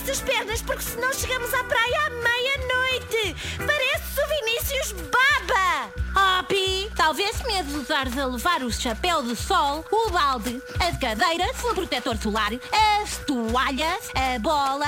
nossas pernas, porque senão chegamos à praia à meia-noite. Parece o Vinícius Baba. Oh, Pi, talvez medo de usares a levar o chapéu de sol, o balde, as cadeiras, o protetor solar, as toalhas, a bola,